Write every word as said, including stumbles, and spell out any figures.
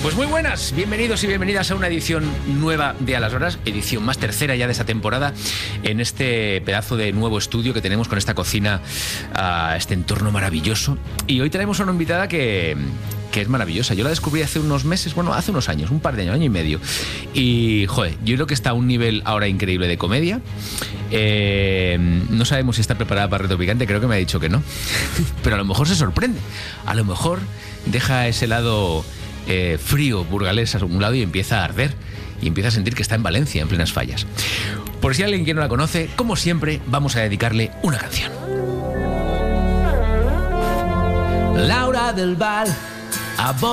Pues muy buenas, bienvenidos y bienvenidas a una edición nueva de A las Horas, edición más tercera ya de esta temporada, en este pedazo de nuevo estudio que tenemos con esta cocina, uh, este entorno maravilloso. Y hoy tenemos a una invitada que, que es maravillosa. Yo la descubrí hace unos meses, bueno, hace unos años, un par de años, año y medio. Y, joder, yo creo que está a un nivel ahora increíble de comedia. Eh, no sabemos si está preparada para Reto Picante, creo que me ha dicho que no. Pero a lo mejor se sorprende. A lo mejor deja ese lado... Eh, frío burgalés a un lado y empieza a arder y empieza a sentir que está en Valencia en plenas fallas. Por si alguien que no la conoce, como siempre vamos a dedicarle una canción. Laura del Val, a